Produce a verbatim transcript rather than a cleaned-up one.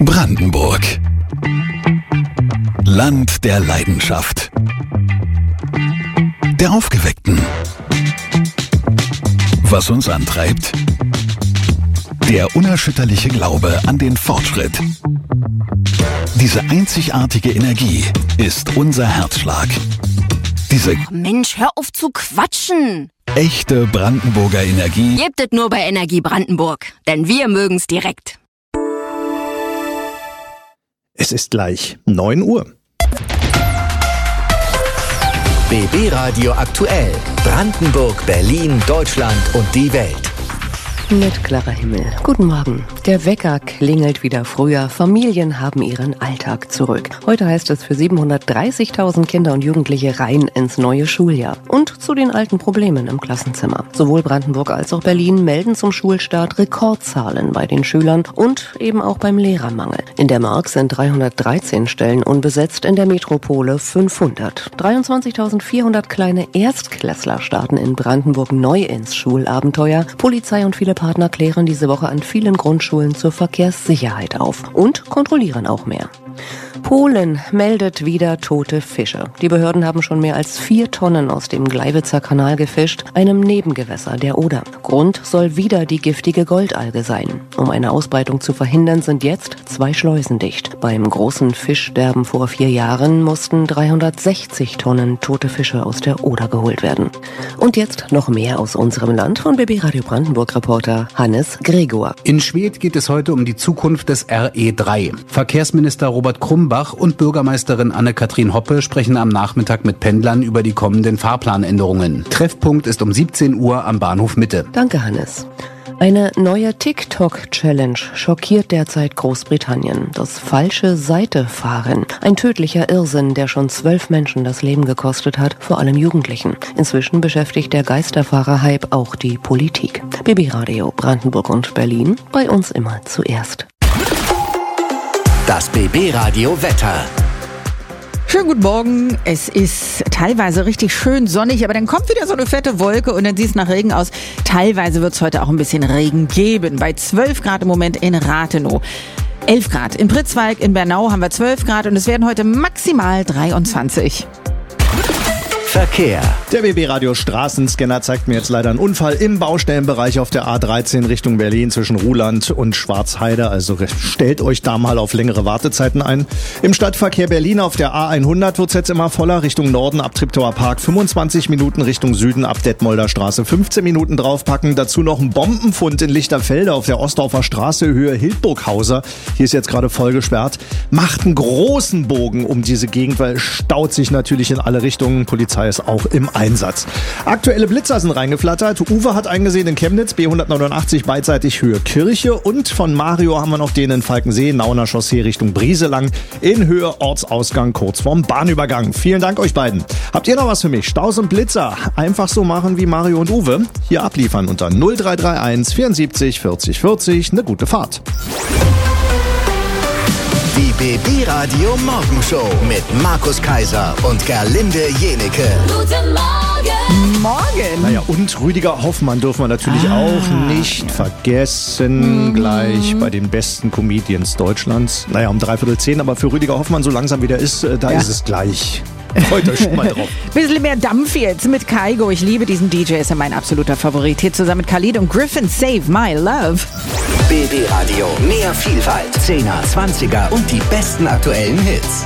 Brandenburg. Land der Leidenschaft. Der Aufgeweckten. Was uns antreibt? Der unerschütterliche Glaube an den Fortschritt. Diese einzigartige Energie ist unser Herzschlag. Diese Mensch, hör auf zu quatschen! Echte Brandenburger Energie Gebt es nur bei Energie Brandenburg, denn wir mögen's direkt. Es ist gleich neun Uhr. B B Radio aktuell. Brandenburg, Berlin, Deutschland und die Welt. Mit klarer Himmel. Guten Morgen. Der Wecker klingelt wieder früher. Familien haben ihren Alltag zurück. Heute heißt es für siebenhundertdreißigtausend Kinder und Jugendliche rein ins neue Schuljahr. Und zu den alten Problemen im Klassenzimmer. Sowohl Brandenburg als auch Berlin melden zum Schulstart Rekordzahlen bei den Schülern und eben auch beim Lehrermangel. In der Mark sind dreihundertdreizehn Stellen unbesetzt, in der Metropole fünfhundert. dreiundzwanzigtausendvierhundert kleine Erstklässler starten in Brandenburg neu ins Schulabenteuer. Polizei und viele Partner klären diese Woche an vielen Grundschulen zur Verkehrssicherheit auf und kontrollieren auch mehr. Polen meldet wieder tote Fische. Die Behörden haben schon mehr als vier Tonnen aus dem Gleiwitzer Kanal gefischt, einem Nebengewässer der Oder. Grund soll wieder die giftige Goldalge sein. Um eine Ausbreitung zu verhindern, sind jetzt zwei Schleusen dicht. Beim großen Fischsterben vor vier Jahren mussten dreihundertsechzig Tonnen tote Fische aus der Oder geholt werden. Und jetzt noch mehr aus unserem Land von B B Radio Brandenburg-Reporter Hannes Gregor. In Schwedt geht es heute um die Zukunft des R E drei. Verkehrsminister Robert Krumbach und Bürgermeisterin Anne-Kathrin Hoppe sprechen am Nachmittag mit Pendlern über die kommenden Fahrplanänderungen. Treffpunkt ist um siebzehn Uhr am Bahnhof Mitte. Danke, Hannes. Eine neue TikTok-Challenge schockiert derzeit Großbritannien. Das falsche Seite-Fahren. Ein tödlicher Irrsinn, der schon zwölf Menschen das Leben gekostet hat, vor allem Jugendlichen. Inzwischen beschäftigt der Geisterfahrer-Hype auch die Politik. B B Radio Brandenburg und Berlin, bei uns immer zuerst. Das B B Radio Wetter. Schönen guten Morgen. Es ist teilweise richtig schön sonnig, aber dann kommt wieder so eine fette Wolke und dann sieht es nach Regen aus. Teilweise wird es heute auch ein bisschen Regen geben. Bei zwölf Grad im Moment in Rathenow. elf Grad in Pritzwalk, in Bernau haben wir zwölf Grad und es werden heute maximal dreiundzwanzig. Verkehr. Der B B Radio Straßenscanner zeigt mir jetzt leider einen Unfall im Baustellenbereich auf der A dreizehn Richtung Berlin zwischen Ruhland und Schwarzheide. Also stellt euch da mal auf längere Wartezeiten ein. Im Stadtverkehr Berlin auf der A hundert wird es jetzt immer voller. Richtung Norden ab Treptower Park fünfundzwanzig Minuten, Richtung Süden ab Detmolder Straße fünfzehn Minuten draufpacken. Dazu noch ein Bombenfund in Lichterfelde auf der Ostdorfer Straße Höhe Hildburghauser. Hier ist jetzt gerade voll gesperrt. Macht einen großen Bogen um diese Gegend, weil es staut sich natürlich in alle Richtungen. Polizei ist auch im Einsatz. Aktuelle Blitzer sind reingeflattert. Uwe hat eingesehen in Chemnitz, B hundertneunundachtzig beidseitig Höhe Kirche. Und von Mario haben wir noch den in Falkensee, Nauner Chaussee Richtung Brieselang. In Höhe Ortsausgang kurz vorm Bahnübergang. Vielen Dank euch beiden. Habt ihr noch was für mich? Staus und Blitzer. Einfach so machen wie Mario und Uwe. Hier abliefern unter null drei drei eins vierundsiebzig vierzig vierzig. Eine gute Fahrt. Die B B Radio Morgenshow mit Markus Kaiser und Gerlinde Jenecke. Guten Morgen! Morgen! Naja, und Rüdiger Hoffmann dürfen wir natürlich ah. auch nicht vergessen. Mhm. Gleich bei den besten Comedians Deutschlands. Naja, um dreiviertel zehn, aber für Rüdiger Hoffmann, so langsam wie der ist, da ja. ist es gleich. Freut euch schon mal drauf. Bisschen mehr Dampf jetzt mit Kaigo. Ich liebe diesen D J, ist ja mein absoluter Favorit. Hier zusammen mit Khalid und Griffin, Save My Love. B B Radio, mehr Vielfalt, Zehner, Zwanziger und die besten aktuellen Hits.